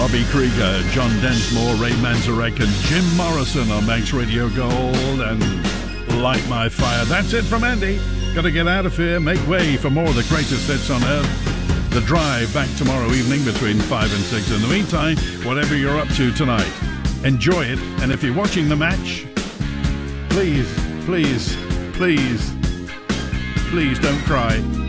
Robbie Krieger, John Densmore, Ray Manzarek and Jim Morrison on Manx Radio Gold and Light My Fire. That's it from Andy. Gotta get out of here. Make way for more of the greatest hits on earth. The Drive back tomorrow evening between 5 and 6. In the meantime, whatever you're up to tonight, enjoy it. And if you're watching the match, please, please, please, please don't cry.